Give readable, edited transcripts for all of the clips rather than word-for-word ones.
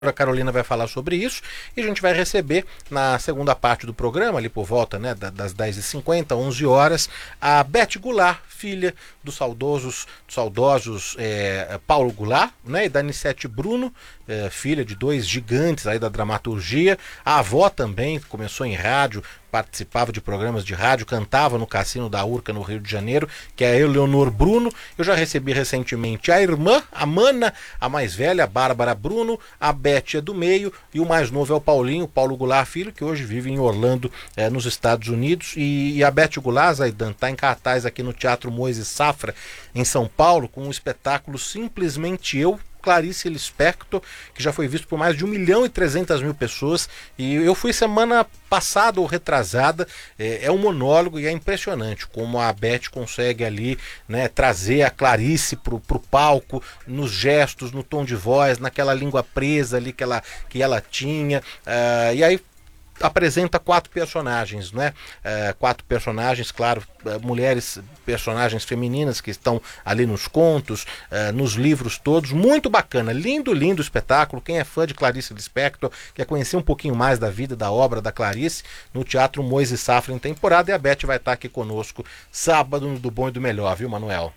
A Carolina vai falar sobre isso e a gente vai receber na segunda parte do programa, ali por volta, né, das 10h50, 11 horas, a Beth Goulart, filha dos saudosos Paulo Goulart, né, e da Anissete Bruno, filha de dois gigantes aí da dramaturgia. A avó também começou em rádio, participava de programas de rádio, cantava no Cassino da Urca, no Rio de Janeiro, que é a Eleonor Bruno. Eu já recebi recentemente a irmã, a Mana, a mais velha, a Bárbara Bruno, a Beth do meio, e o mais novo é o Paulinho, Paulo Goulart Filho, que hoje vive em Orlando, nos Estados Unidos. E a Beth Goulart, Zaidan, está em cartaz aqui no Teatro Moisés Safra, em São Paulo, com um espetáculo Simplesmente Eu, Clarice Lispector, que já foi visto por mais de 1.300.000 pessoas, e eu fui semana passada ou retrasada. É um monólogo e é impressionante como a Beth consegue ali, né, trazer a Clarice pro palco, nos gestos, no tom de voz, naquela língua presa ali que ela tinha, e aí apresenta 4 personagens, né? 4 personagens, claro, mulheres, personagens femininas que estão ali nos contos, nos livros todos. Muito bacana, lindo, lindo espetáculo. Quem é fã de Clarice Lispector, quer conhecer um pouquinho mais da vida, da obra da Clarice, no Teatro Moisés Safra em temporada. E a Beth vai estar aqui conosco sábado do Bom e do Melhor, viu, Manuel?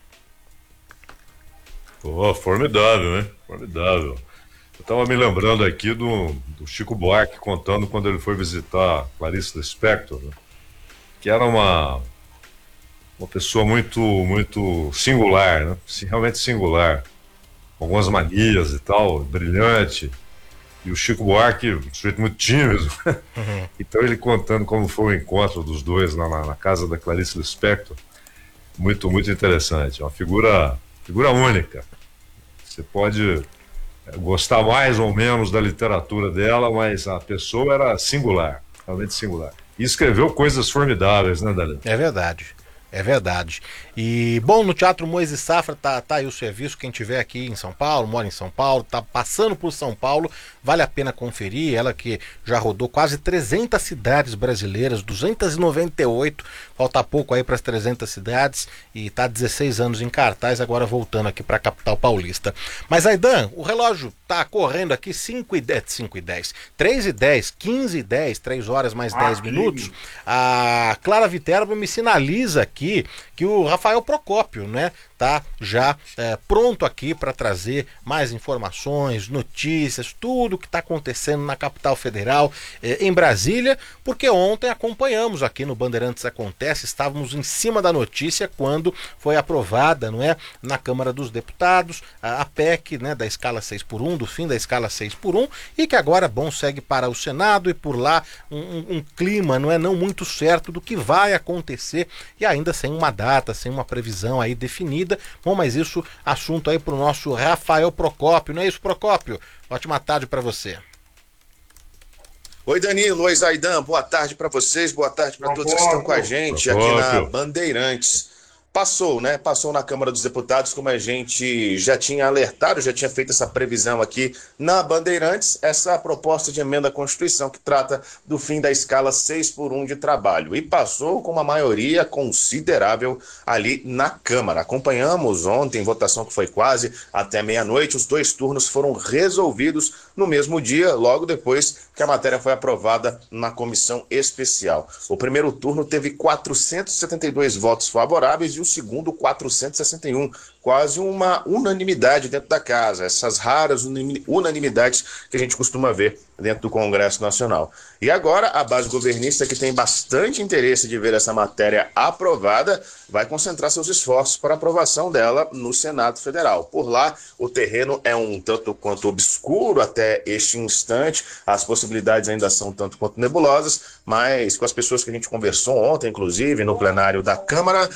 Formidável, né? Formidável. Eu estava me lembrando aqui do Chico Buarque contando quando ele foi visitar Clarice Lispector, né? Que era uma pessoa muito singular, né? Realmente singular, com algumas manias e tal, brilhante. E o Chico Buarque, um sujeito muito tímido. Uhum. Então ele contando como foi o encontro dos dois na casa da Clarice Lispector, muito interessante. É uma figura única. Você pode gostar mais ou menos da literatura dela, mas a pessoa era singular, realmente singular. E escreveu coisas formidáveis, né, Dalila? É verdade. É verdade. E, bom, no Teatro Moisés Safra tá aí o serviço. Quem tiver aqui em São Paulo, mora em São Paulo, tá passando por São Paulo, vale a pena conferir. Ela que já rodou quase 300 cidades brasileiras, 298, falta pouco aí para as 300 cidades, e tá 16 anos em cartaz, agora voltando aqui para a capital paulista. Mas, Aidan, o relógio tá correndo aqui 5h10, 3h10, 15h10, 3 horas mais 10 minutos. A Clara Viterbo me sinaliza aqui que o Rafael Procópio, né, tá já pronto aqui para trazer mais informações, notícias, tudo que está acontecendo na capital federal, em Brasília, porque ontem acompanhamos aqui no Bandeirantes Acontece, estávamos em cima da notícia quando foi aprovada, não é, na Câmara dos Deputados, a PEC, né, da escala 6x1, do fim da escala 6x1, e que agora, bom, segue para o Senado, e por lá um clima, não muito certo do que vai acontecer, e ainda sem uma data, sem uma previsão aí definida. Bom, mas isso, assunto aí para o nosso Rafael Procópio, não é isso, Procópio? Ótima tarde para você. Oi, Danilo, oi, Zaidan, boa tarde para vocês, boa tarde para todos que estão com a gente aqui na Bandeirantes. Passou, né? Passou na Câmara dos Deputados, como a gente já tinha alertado, já tinha feito essa previsão aqui na Bandeirantes, essa proposta de emenda à Constituição que trata do fim da escala 6x1 de trabalho. E passou com uma maioria considerável ali na Câmara. Acompanhamos ontem, votação que foi quase até meia-noite, os 2 turnos foram resolvidos no mesmo dia, logo depois que a matéria foi aprovada na comissão especial. O primeiro turno teve 472 votos favoráveis e o segundo 461, quase uma unanimidade dentro da casa, essas raras unanimidades que a gente costuma ver dentro do Congresso Nacional. E agora a base governista, que tem bastante interesse de ver essa matéria aprovada, vai concentrar seus esforços para a aprovação dela no Senado Federal. Por lá, o terreno é um tanto quanto obscuro até este instante, as possibilidades ainda são tanto quanto nebulosas, mas com as pessoas que a gente conversou ontem, inclusive no plenário da Câmara,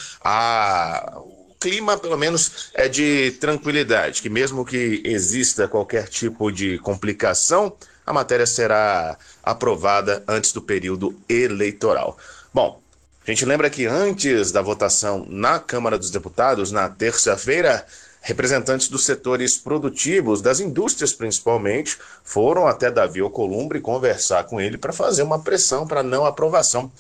o clima, pelo menos, é de tranquilidade, que mesmo que exista qualquer tipo de complicação, a matéria será aprovada antes do período eleitoral. Bom, a gente lembra que antes da votação na Câmara dos Deputados, na terça-feira, representantes dos setores produtivos, das indústrias principalmente, foram até Davi Alcolumbre conversar com ele para fazer uma pressão para não aprovação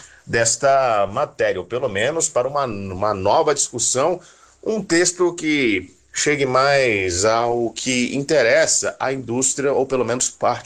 desta matéria, ou pelo menos para uma nova discussão, um texto que chegue mais ao que interessa à indústria, ou pelo menos parte